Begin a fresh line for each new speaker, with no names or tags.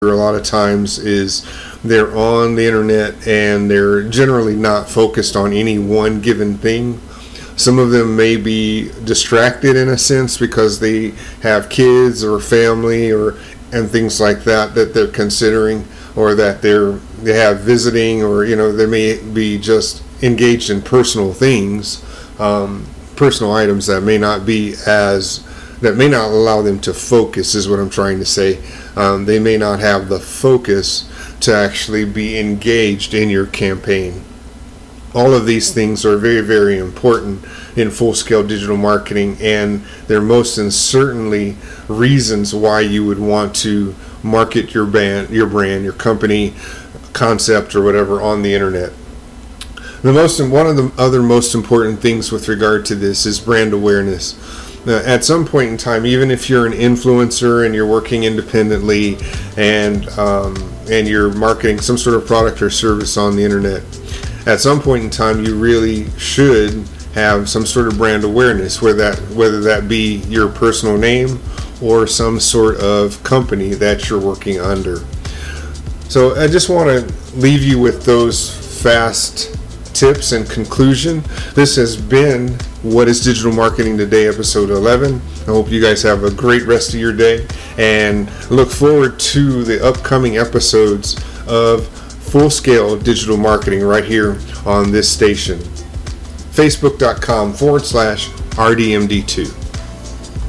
a lot of times is they're on the internet and they're generally not focused on any one given thing. Some of them may be distracted in a sense because they have kids or family and things like that they're considering, or that they have visiting, or they may be just engaged in personal things, personal items that may not allow them to focus, is what I'm trying to say. They may not have the focus to actually be engaged in your campaign. All of these things are very, very important in full-scale digital marketing, and they're most certainly reasons why you would want to market your brand, your company, concept, or whatever on the internet. One of the other most important things with regard to this is brand awareness. At some point in time, even if you're an influencer and you're working independently and you're marketing some sort of product or service on the internet, at some point in time you really should have some sort of brand awareness, whether that be your personal name or some sort of company that you're working under. So I just want to leave you with those fast tips and conclusion. This has been What is Digital Marketing Today, episode 11. I hope you guys have a great rest of your day, and look forward to the upcoming episodes of Full Scale Digital Marketing right here on this station. Facebook.com/RDMD2.